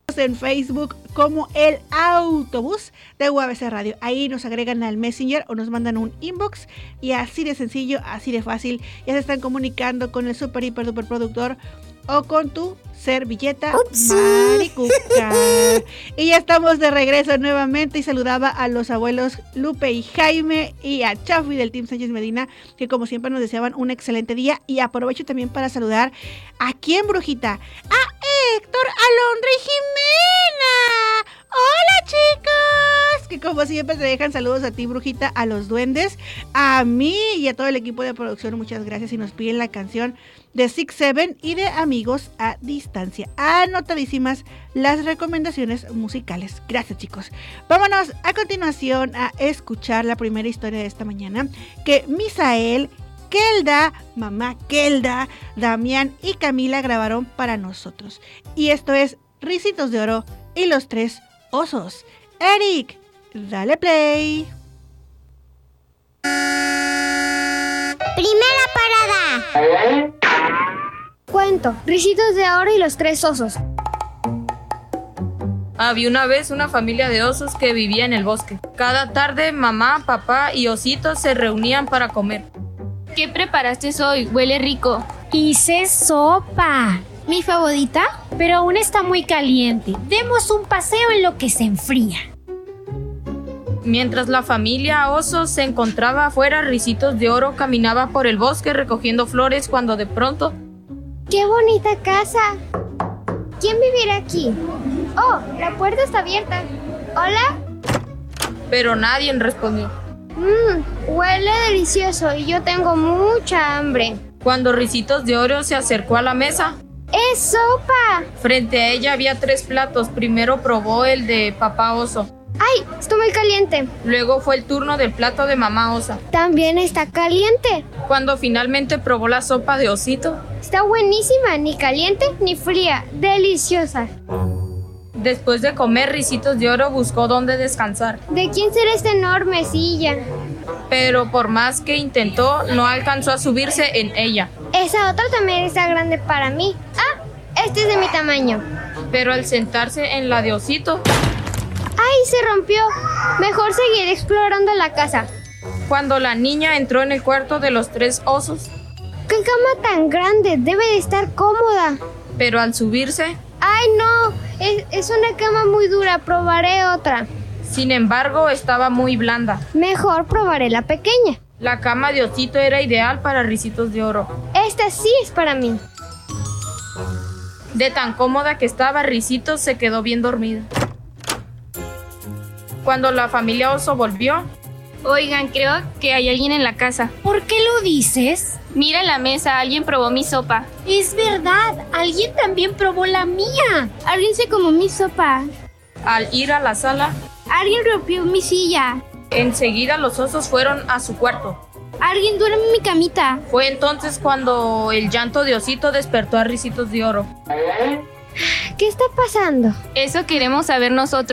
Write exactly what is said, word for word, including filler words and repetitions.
en Facebook como El Autobús de U A B C Radio. Ahí nos agregan al Messenger o nos mandan un inbox y así de sencillo, así de fácil, ya se están comunicando con el super hiper duper productor o con tu servilleta Maricuca. Y ya estamos de regreso nuevamente y saludaba a los abuelos Lupe y Jaime y a Chafi del Team Sánchez Medina, que como siempre nos deseaban un excelente día. Y aprovecho también para saludar a quién, Brujita, a Héctor, Alondra y Jimena. ¡Hola, chicos! Que como siempre te dejan saludos a ti, Brujita, a los duendes, a mí y a todo el equipo de producción. Muchas gracias y nos piden la canción de Six Seven y de Amigos a Distancia. Anotadísimas las recomendaciones musicales. Gracias, chicos. Vámonos a continuación a escuchar la primera historia de esta mañana que Misael, Kelda, mamá Kelda, Damián y Camila grabaron para nosotros. Y esto es Ricitos de Oro y los Tres Osos. Eric, dale play. Primera parada. Cuento, Ricitos de Oro y los Tres Osos. Había una vez una familia de osos que vivía en el bosque. Cada tarde mamá, papá y Osito se reunían para comer. ¿Qué preparaste hoy? Huele rico. Hice sopa. ¿Mi favorita? Pero aún está muy caliente. Demos un paseo en lo que se enfría. Mientras la familia oso se encontraba afuera, Ricitos de Oro caminaba por el bosque recogiendo flores cuando de pronto... ¡Qué bonita casa! ¿Quién vivirá aquí? ¡Oh, la puerta está abierta! ¿Hola? Pero nadie respondió. Mmm, huele delicioso y yo tengo mucha hambre. Cuando Ricitos de Oro se acercó a la mesa... ¡Es sopa! Frente a ella había tres platos. Primero probó el de papá oso. ¡Ay! Está muy caliente. Luego fue el turno del plato de mamá osa. También está caliente. Cuando finalmente probó la sopa de Osito. Está buenísima, ni caliente ni fría. Deliciosa. Después de comer, Ricitos de Oro buscó dónde descansar. ¿De quién será esta enorme silla? Pero por más que intentó, no alcanzó a subirse en ella. Esa otra también está grande para mí. ¡Ah! Este es de mi tamaño. Pero al sentarse en la de Osito... ¡Ay, se rompió! Mejor seguir explorando la casa. Cuando la niña entró en el cuarto de los tres osos... ¡Qué cama tan grande! Debe de estar cómoda. Pero al subirse... ¡Ay, no! Es, es una cama muy dura. Probaré otra. Sin embargo, estaba muy blanda. Mejor probaré la pequeña. La cama de Osito era ideal para Ricitos de Oro. Esta sí es para mí. De tan cómoda que estaba, Ricitos se quedó bien dormida. Cuando la familia oso volvió... Oigan, creo que hay alguien en la casa. ¿Por qué lo dices? Mira la mesa, alguien probó mi sopa. Es verdad, alguien también probó la mía. Alguien se comió mi sopa. Al ir a la sala... Alguien rompió mi silla. Enseguida los osos fueron a su cuarto. Alguien duerme en mi camita. Fue entonces cuando el llanto de Osito despertó a Ricitos de Oro. ¿Qué está pasando? Eso queremos saber nosotros.